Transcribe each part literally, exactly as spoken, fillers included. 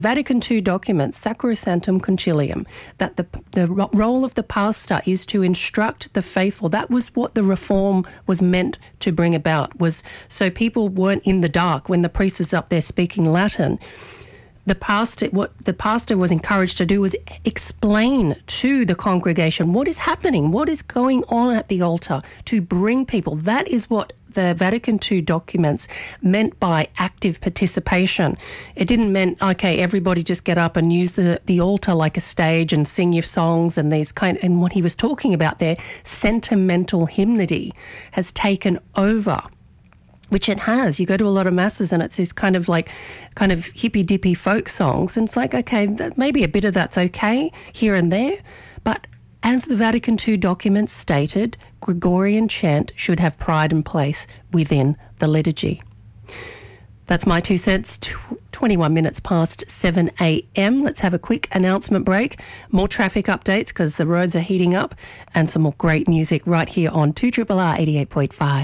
Vatican Two documents, Sacrosanctum Concilium, that the, the role of the pastor is to instruct the faithful. That was what the reform was meant to bring about, was so people weren't in the dark when the priest is up there speaking Latin. The pastor, what the pastor was encouraged to do was explain to the congregation what is happening, what is going on at the altar, to bring people. That is what the Vatican Two documents meant by active participation. It didn't mean, okay, everybody just get up and use the, the altar like a stage and sing your songs and these kind. And what he was talking about there, sentimental hymnody, has taken over. Which it has. You go to a lot of masses and it's this kind of like kind of hippy-dippy folk songs, and it's like, okay, maybe a bit of that's okay here and there, but as the Vatican Two documents stated, Gregorian chant should have pride and place within the liturgy. That's my two cents, twenty-one minutes past seven a.m. Let's have a quick announcement break. More traffic updates because the roads are heating up, and some more great music right here on two R R R eighty-eight point five.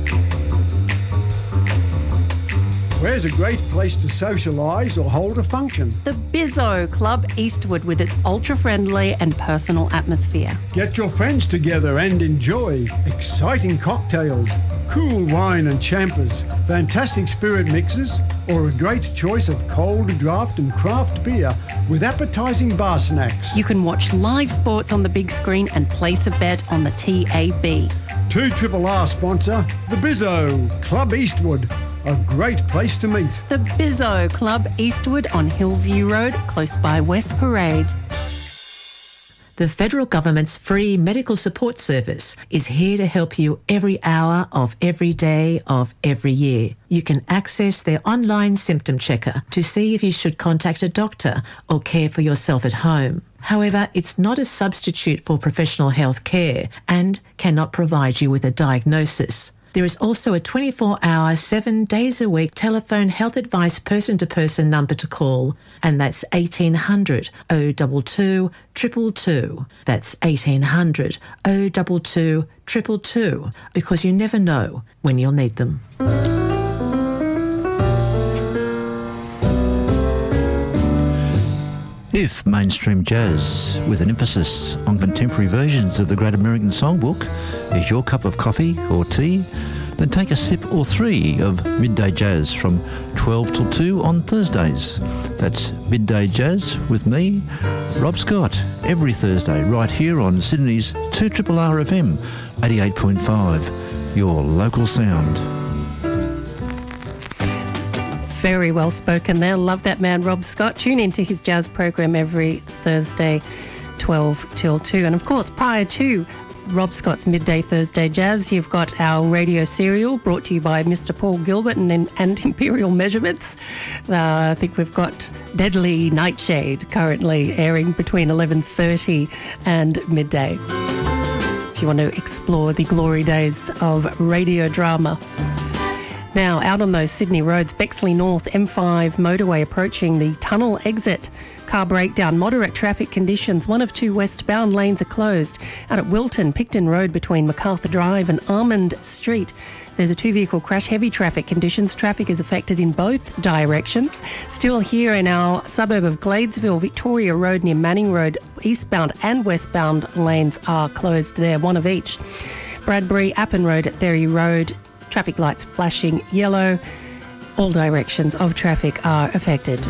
Where's a great place to socialise or hold a function? The Bizzo Club Eastwood, with its ultra-friendly and personal atmosphere. Get your friends together and enjoy exciting cocktails, cool wine and champers, fantastic spirit mixes, or a great choice of cold draft and craft beer with appetising bar snacks. You can watch live sports on the big screen and place a bet on the T A B. two R R R sponsor, the Bizzo Club Eastwood. A great place to meet. The Bizzo Club Eastwood on Hillview Road, close by West Parade. The federal government's free medical support service is here to help you every hour of every day of every year. You can access their online symptom checker to see if you should contact a doctor or care for yourself at home. However, it's not a substitute for professional health care and cannot provide you with a diagnosis. There is also a twenty-four hour, seven days a week telephone health advice person-to-person number to call, and that's eighteen hundred oh two two two two two. That's eighteen hundred oh two two two two two, because you never know when you'll need them. If mainstream jazz, with an emphasis on contemporary versions of the Great American Songbook, is your cup of coffee or tea, then take a sip or three of Midday Jazz from twelve till two on Thursdays. That's Midday Jazz with me, Rob Scott, every Thursday right here on Sydney's two R R R F M eighty-eight point five, your local sound. Very well spoken there. Love that man, Rob Scott. Tune into his jazz program every Thursday, twelve till two. And of course, prior to Rob Scott's Midday Thursday Jazz, you've got our radio serial brought to you by Mister Paul Gilbert and, and Imperial Measurements. Uh, I think we've got Deadly Nightshade currently airing between eleven thirty and midday, if you want to explore the glory days of radio drama. Now, out on those Sydney roads, Bexley North M five motorway approaching the tunnel exit. Car breakdown, moderate traffic conditions. One of two westbound lanes are closed. Out at Wilton, Picton Road between MacArthur Drive and Armand Street. There's a two-vehicle crash, heavy traffic conditions. Traffic is affected in both directions. Still here in our suburb of Gladesville, Victoria Road near Manning Road, eastbound and westbound lanes are closed there, one of each. Bradbury, Appin Road at Therry Road, traffic lights flashing yellow. All directions of traffic are affected.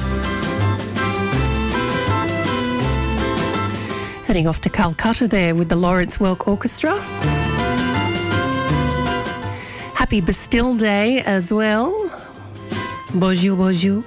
Heading off to Calcutta there with the Lawrence Welk Orchestra. Happy Bastille Day as well. Bonjour, bonjour.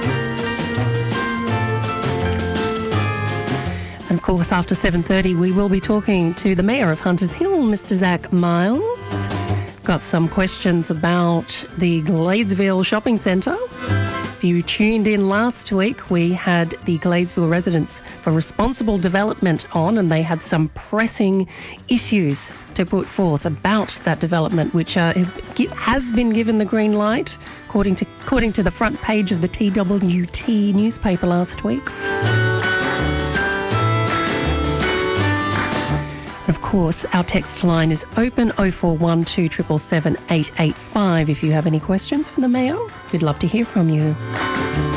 And of course, after seven thirty, we will be talking to the Mayor of Hunters Hill, Mister Zach Miles. Got some questions about the Gladesville Shopping Centre. If you tuned in last week, we had the Gladesville Residents for Responsible Development on, and they had some pressing issues to put forth about that development, which uh, is, has been given the green light, according to, according to the front page of the T W T newspaper last week. Of course, our text line is open oh four one two seven seven eight eight five if you have any questions for the Mayor. We'd love to hear from you.